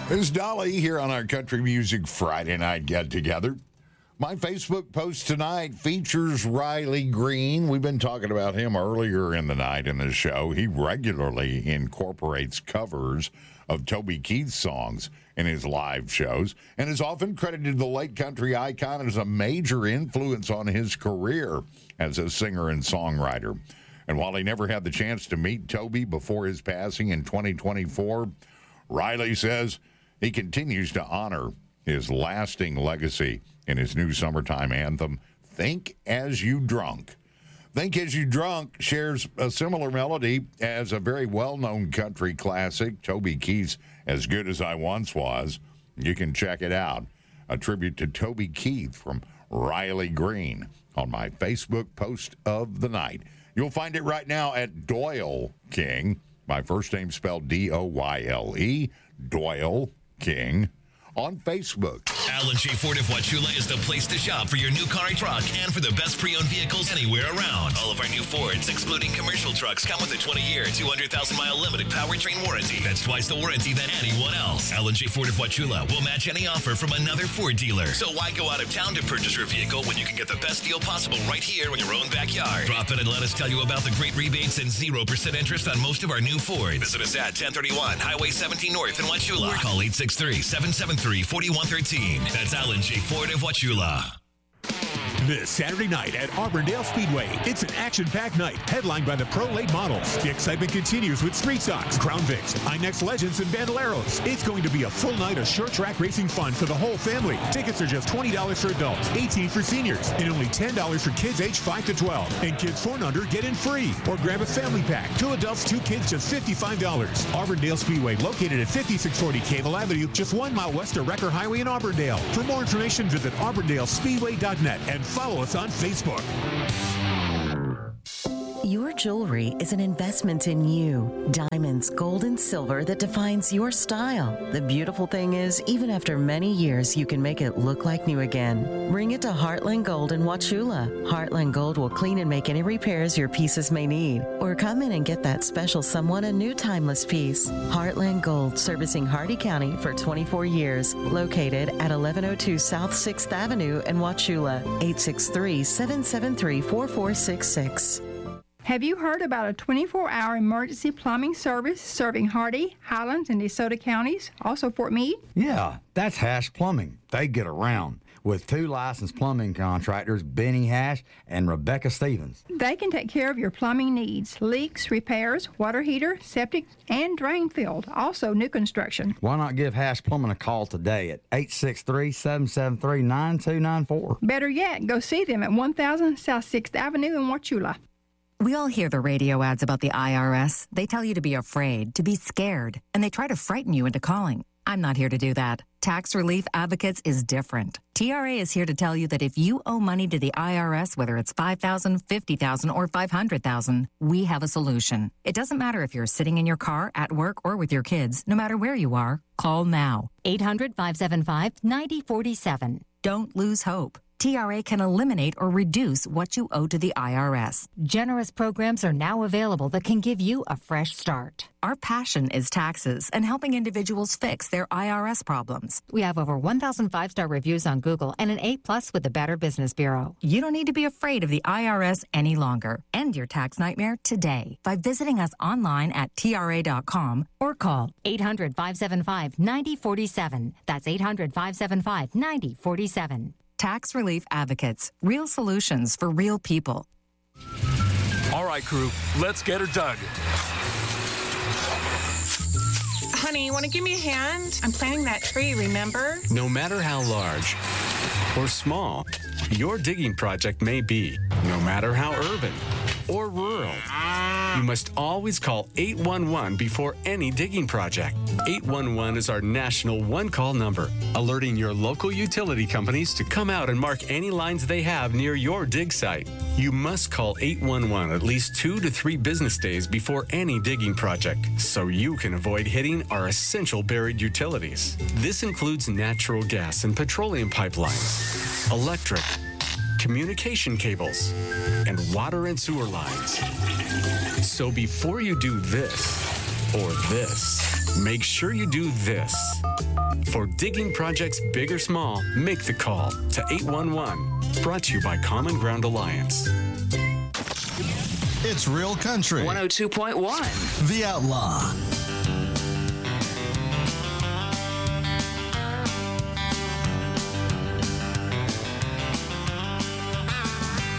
There's Dolly here on our Country Music Friday Night Get Together. My Facebook post tonight features Riley Green. We've been talking about him earlier in the night in the show. He regularly incorporates covers of Toby Keith's songs in his live shows and is often credited the late country icon as a major influence on his career as a singer and songwriter. And while he never had the chance to meet Toby before his passing in 2024, Riley says he continues to honor his lasting legacy in his new summertime anthem, Think As You Drunk. Think As You Drunk shares a similar melody as a very well-known country classic, Toby Keith's As Good As I Once Was. You can check it out. A tribute to Toby Keith from Riley Green on my Facebook post of the night. You'll find it right now at Doyle King. My first name spelled D-O-Y-L-E, Doyle King, on Facebook. Alan J. Ford of Wauchula is the place to shop for your new car or truck and for the best pre-owned vehicles anywhere around. All of our new Fords, excluding commercial trucks, come with a 20-year, 200,000-mile limited powertrain warranty. That's twice the warranty than anyone else. Alan J. Ford of Wauchula will match any offer from another Ford dealer. So why go out of town to purchase your vehicle when you can get the best deal possible right here in your own backyard? Drop in and let us tell you about the great rebates and 0% interest on most of our new Fords. Visit us at 1031 Highway 17 North in Wauchula or call 863-773-4113. That's Alan J. Ford of Wauchula. This Saturday night at Auburndale Speedway, it's an action-packed night headlined by the Pro Late models. The excitement continues with Street Stocks, Crown Vics, INEX Legends, and Bandoleros. It's going to be a full night of short track racing fun for the whole family. Tickets are just $20 for adults, $18 for seniors, and only $10 for kids aged 5 to 12. And kids 4 and under get in free. Or grab a family pack. 2 adults, 2 kids, just $55. Auburndale Speedway, located at 5640 Cable Avenue, just 1 mile west of Wrecker Highway in Auburndale. For more information, visit auburndalespeedway.net and follow us on Facebook. Your jewelry is an investment in you. Diamonds, gold, and silver that defines your style. The beautiful thing is, even after many years, you can make it look like new again. Bring it to Heartland Gold in Wauchula. Heartland Gold will clean and make any repairs your pieces may need. Or come in and get that special someone a new timeless piece. Heartland Gold, servicing Hardy County for 24 years. Located at 1102 South 6th Avenue in Wauchula. 863-773-4466. Have you heard about a 24-hour emergency plumbing service serving Hardy, Highlands, and DeSoto counties, also Fort Meade? Yeah, that's Hash Plumbing. They get around with 2 licensed plumbing contractors, Benny Hash and Rebecca Stevens. They can take care of your plumbing needs, leaks, repairs, water heater, septic, and drain field, also new construction. Why not give Hash Plumbing a call today at 863-773-9294? Better yet, go see them at 1000 South 6th Avenue in Wauchula. We all hear the radio ads about the IRS. They tell you to be afraid, to be scared, and they try to frighten you into calling. I'm not here to do that. Tax Relief Advocates is different. TRA is here to tell you that if you owe money to the IRS, whether it's $5,000, $50,000, or $500,000, we have a solution. It doesn't matter if you're sitting in your car, at work, or with your kids. No matter where you are, call now. 800-575-9047. Don't lose hope. TRA can eliminate or reduce what you owe to the IRS. Generous programs are now available that can give you a fresh start. Our passion is taxes and helping individuals fix their IRS problems. We have over 1,000 5-star reviews on Google and an A+ with the Better Business Bureau. You don't need to be afraid of the IRS any longer. End your tax nightmare today by visiting us online at TRA.com or call 800-575-9047. That's 800-575-9047. Tax Relief Advocates. Real solutions for real people. All right, crew, let's get her dug. Honey, you want to give me a hand? I'm planting that tree, remember? No matter how large or small your digging project may be, no matter how urban or rural, you must always call 811 before any digging project. 811 is our national one-call number, alerting your local utility companies to come out and mark any lines they have near your dig site. You must call 811 at least 2 to 3 business days before any digging project, so you can avoid hitting our essential buried utilities. This includes natural gas and petroleum pipelines, electric, communication cables, and water and sewer lines. So before you do this or this, make sure you do this. For digging projects big or small, make the call to 811. Brought to you by Common Ground Alliance. It's Real Country. 102.1. The Outlaw.